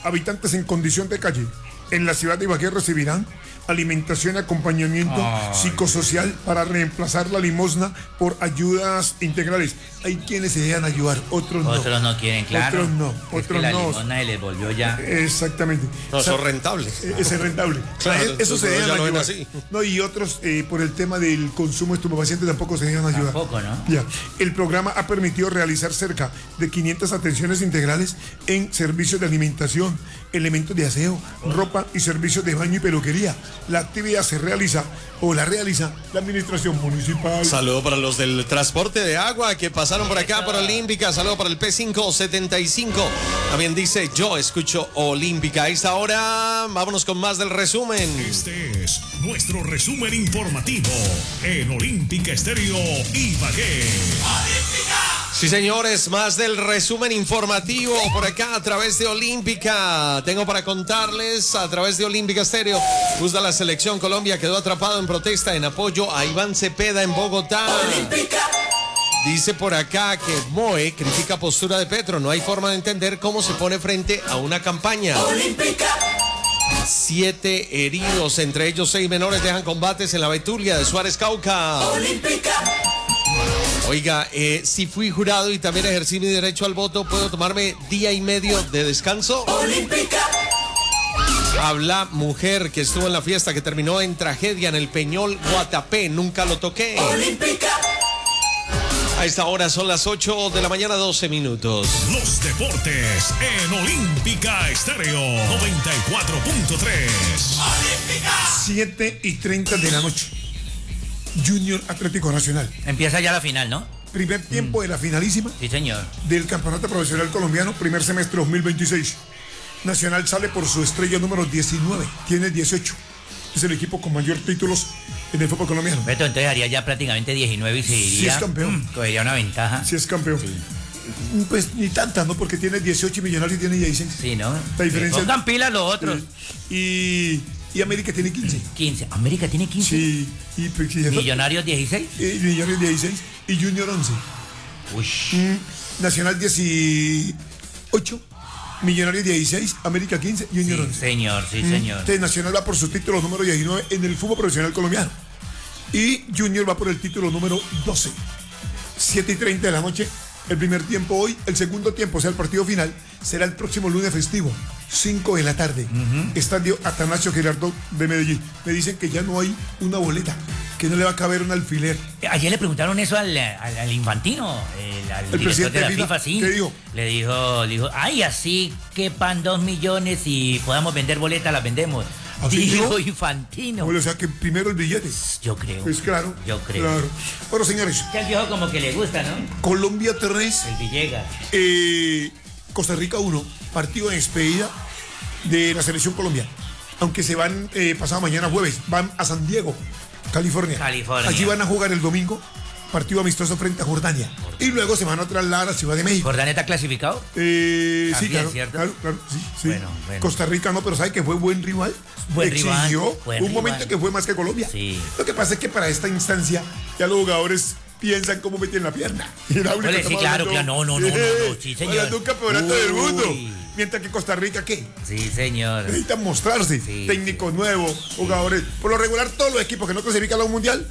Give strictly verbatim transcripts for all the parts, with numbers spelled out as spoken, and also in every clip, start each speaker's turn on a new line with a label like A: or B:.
A: Habitantes en condición de calle en la ciudad de Ibagué recibirán alimentación y acompañamiento Ay. psicosocial para reemplazar la limosna por ayudas integrales. Hay quienes se dejan ayudar, otros no.
B: Otros no quieren, claro.
A: Otros no,
B: es
A: otros
B: que la
A: no.
B: La limosna se les volvió ya.
A: Exactamente.
C: No, o sea, son rentables.
A: Es rentable.
C: Claro,
A: eso se dejan
C: no
A: ayudar.
C: así.
A: No, y otros, eh, por el tema del consumo estupefaciente, tampoco se dejan ayudar.
B: Tampoco, ¿no?
A: Ya. El programa ha permitido realizar cerca de quinientas atenciones integrales en servicios de alimentación, elementos de aseo, ropa y servicios de baño y peluquería. La actividad se realiza o la realiza la administración municipal.
C: Saludo para los del transporte de agua que pasaron por acá por Olímpica. Saludo para el P cinco setenta y cinco. También dice, yo escucho Olímpica. A esta hora, vámonos con más del resumen.
D: Este es nuestro resumen informativo en Olímpica Estéreo Ibagué.
C: ¡Olímpica! Sí, señores, más del resumen informativo por acá a través de Olímpica. Tengo para contarles a través de Olímpica Estéreo. Justo la selección Colombia quedó atrapado en protesta en apoyo a Iván Cepeda en Bogotá. Olímpica. Dice por acá que Moe critica postura de Petro. No hay forma de entender cómo se pone frente a una campaña. Olímpica. Siete heridos, entre ellos seis menores, dejan combates en la Betulia de Suárez Cauca. Olímpica. Oiga, eh, si fui jurado y también ejercí mi derecho al voto, ¿puedo tomarme día y medio de descanso? Olímpica. Habla mujer que estuvo en la fiesta que terminó en tragedia en el Peñol Guatapé. Nunca lo toqué. Olímpica. A esta hora son las ocho de la mañana, doce minutos.
D: Los deportes en Olímpica Estéreo noventa y cuatro punto tres. Olímpica.
A: siete y treinta de la noche. Junior Atlético Nacional.
B: Empieza ya la final, ¿no?
A: Primer tiempo mm. de la finalísima.
B: Sí, señor.
A: Del Campeonato Profesional Colombiano, primer semestre dos mil veintiséis. Nacional sale por su estrella número diecinueve, tiene dieciocho. Es el equipo con mayor títulos en el fútbol colombiano.
B: Beto, entonces haría ya prácticamente diecinueve y se iría.
A: Si es campeón.
B: Cogería una ventaja.
A: Si es campeón. Sí. Pues ni tanta, ¿no? Porque tiene dieciocho y Millonarios tiene dieciséis.
B: Sí, ¿no?
A: La diferencia.
B: Pongan pilas los otros.
A: Y, y América tiene quince.
B: quince. ¿América tiene quince?
A: Sí. Y, pues,
B: ¿Millonarios dieciséis?
A: Y Millonarios dieciséis. Y Junior once.
B: Uy.
A: Mm, Nacional dieciocho. Millonarios dieciséis, América quince, Junior
B: sí,
A: once.
B: Señor, sí, mm. señor.
A: Entonces Nacional va por su título número diecinueve en el fútbol profesional colombiano. Y Junior va por el título número doce. siete y treinta de la noche, el primer tiempo hoy. El segundo tiempo, o sea, el partido final, será el próximo lunes festivo, cinco de la tarde. Uh-huh. Estadio Atanasio Girardot de Medellín. Me dicen que ya no hay una boleta, que no le va a caber un alfiler.
B: Ayer le preguntaron eso al, al, al Infantino, el, al
A: el presidente
B: de la
A: FIFA,
B: FIFA, sí.
A: ¿Qué dijo?
B: Le dijo, le dijo, ay, así quepan dos millones y podamos vender boletas, las vendemos. Dijo Infantino.
A: Bueno, o sea que primero el billete.
B: Yo creo.
A: Pues claro.
B: Yo creo.
A: Claro. Bueno, señores.
B: Que al viejo como que le gusta, ¿no?
A: Colombia tres.
B: El Villegas.
A: Eh, Costa Rica uno. Partido de despedida de la selección Colombia. Aunque se van eh, pasado mañana jueves. Van a San Diego, California.
B: California.
A: Allí van a jugar el domingo. Partido amistoso frente a Jordania. Jordania. Y luego se van a trasladar a Ciudad de México.
B: ¿Jordania está clasificado?
A: Eh, sí, claro,
B: ¿cierto?
A: claro, claro, sí, sí.
B: Bueno, bueno.
A: Costa Rica no, pero ¿sabe que fue buen rival?
B: Buen
A: Exigió
B: rival, buen
A: un
B: rival.
A: momento que fue más que Colombia.
B: Sí.
A: Lo que pasa es que para esta instancia ya los jugadores piensan cómo meten la pierna.
B: Vale, sí, claro, claro, no, no, no, no, no, sí, señor.
A: Un campeonato del mundo. Mientras que Costa Rica, ¿qué?
B: Sí, señor.
A: Necesitan mostrarse. Sí, técnico sí. nuevo, jugadores. Por lo regular, todos los equipos que no clasifican a un mundial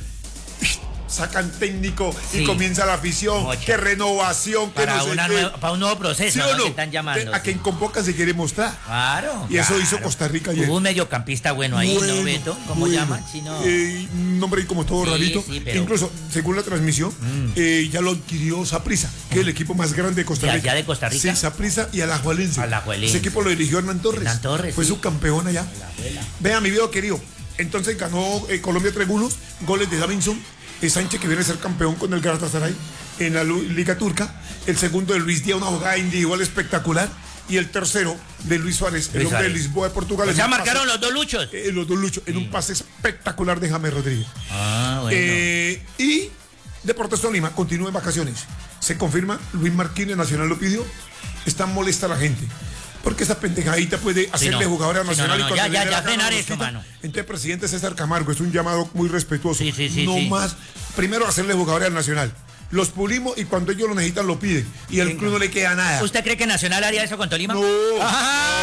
A: sacan técnico sí. y comienza la afición. Mocha. Qué renovación,
B: para,
A: que no
B: una
A: sé
B: nueva, para un nuevo proceso, ¿sí o no? ¿no? Que están llamando.
A: A sí. quien convoca se quiere mostrar.
B: Claro.
A: Y
B: claro.
A: eso hizo Costa Rica ayer.
B: Hubo un mediocampista bueno ahí, bueno, ¿no, Beto? ¿Cómo
A: bueno.
B: llaman? Si no...
A: eh, un nombre ahí como todo sí, rarito. Sí, pero... Incluso, según la transmisión, mm. eh, ya lo adquirió Saprissa, que es el equipo más grande de Costa Rica.
B: ¿Ya, ya de Costa Rica?
A: Sí, Saprissa y Alajuelense.
B: Alajuelense.
A: Ese equipo lo dirigió Hernán Torres.
B: Hernán Torres.
A: Fue
B: sí.
A: su campeón allá. Vean mi video, querido. Entonces ganó eh, Colombia tres uno, goles de Davinson. Sánchez, que viene a ser campeón con el Galatasaray en la Liga Turca. El segundo de Luis Díaz, una jugada individual espectacular. Y el tercero de Luis Suárez, el
B: Luis
A: hombre
B: Suárez.
A: de Lisboa de Portugal.
B: O sea, marcaron pase, los dos luchos.
A: Eh, los dos luchos, sí. En un pase espectacular de James Rodríguez.
B: Ah, bueno.
A: Eh, y Deportes Tolima continúa en vacaciones. Se confirma, Luis Martínez Nacional lo pidió. Está molesta la gente. Porque esa pendejadita puede hacerle sí, no. jugador a Nacional sí, no, no, no.
B: y cuando ya, ya, ya frenar eso, mano.
A: Entonces, presidente César Camargo, es un llamado muy respetuoso.
B: Sí, sí, sí,
A: no
B: sí.
A: más, primero hacerle jugador al Nacional. Los pulimos y cuando ellos lo necesitan lo piden. Y al club no le queda nada.
B: ¿Usted cree que Nacional haría eso con Tolima?
A: No.
B: Ajá.